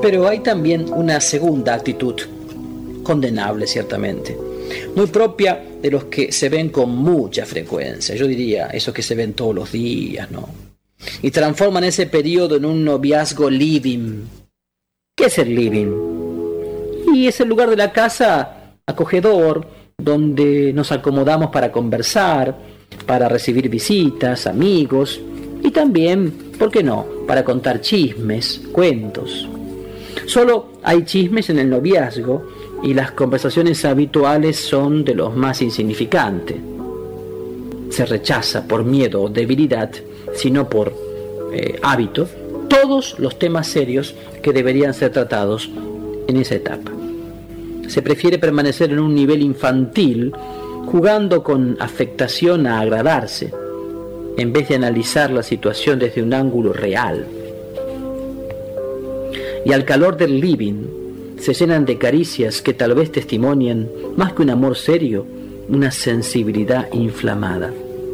Pero hay también una segunda actitud, condenable ciertamente, muy propia de los que se ven con mucha frecuencia, yo diría esos que se ven todos los días, ¿no? Y transforman ese periodo en un noviazgo living. ¿Qué es el living? Y es el lugar de la casa acogedor, donde nos acomodamos para conversar, para recibir visitas, amigos, y también, ¿por qué no?, para contar chismes, cuentos. Solo hay chismes en el noviazgo y las conversaciones habituales son de los más insignificantes. Se rechaza por miedo o debilidad, sino por hábito, todos los temas serios que deberían ser tratados en esa etapa. Se prefiere permanecer en un nivel infantil, jugando con afectación a agradarse, en vez de analizar la situación desde un ángulo real. Y al calor del living se llenan de caricias que tal vez testimonian, más que un amor serio, una sensibilidad inflamada.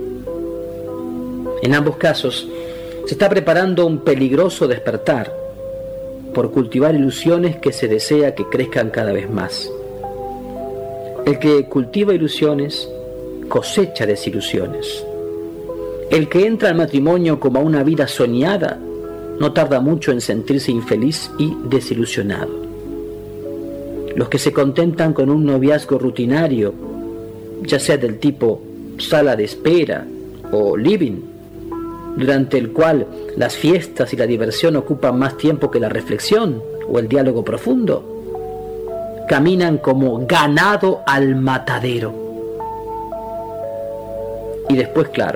En ambos casos, se está preparando un peligroso despertar por cultivar ilusiones que se desea que crezcan cada vez más. El que cultiva ilusiones cosecha desilusiones. El que entra al matrimonio como a una vida soñada no tarda mucho en sentirse infeliz y desilusionado. Los que se contentan con un noviazgo rutinario, ya sea del tipo sala de espera o living, durante el cual las fiestas y la diversión ocupan más tiempo que la reflexión o el diálogo profundo, caminan como ganado al matadero. Y después, claro,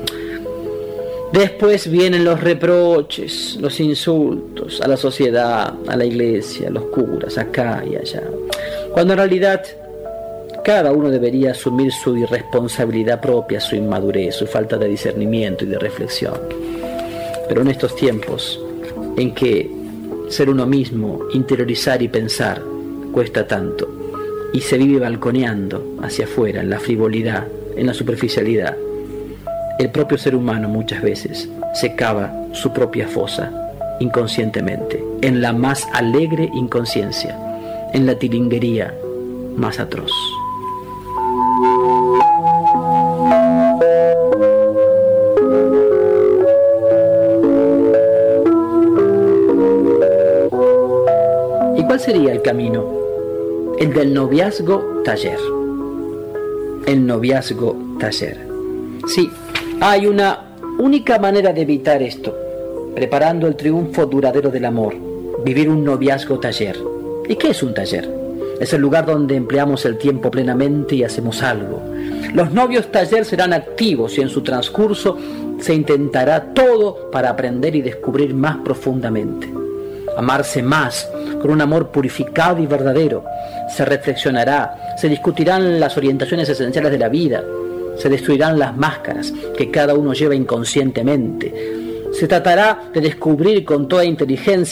después vienen los reproches, los insultos a la sociedad, a la iglesia, a los curas, acá y allá, cuando en realidad cada uno debería asumir su irresponsabilidad propia, su inmadurez, su falta de discernimiento y de reflexión. Pero en estos tiempos en que ser uno mismo, interiorizar y pensar cuesta tanto, y se vive balconeando hacia afuera, en la frivolidad, en la superficialidad, el propio ser humano muchas veces se cava su propia fosa inconscientemente, en la más alegre inconsciencia, en la tilinguería más atroz. ¿Y cuál sería el camino? El del noviazgo taller. El noviazgo taller. Sí, hay una única manera de evitar esto, preparando el triunfo duradero del amor, vivir un noviazgo taller. ¿Y qué es un taller? Es el lugar donde empleamos el tiempo plenamente y hacemos algo. Los novios taller serán activos y en su transcurso se intentará todo para aprender y descubrir más profundamente. Amarse más, con un amor purificado y verdadero. Se reflexionará, se discutirán las orientaciones esenciales de la vida, se destruirán las máscaras que cada uno lleva inconscientemente. Se tratará de descubrir con toda inteligencia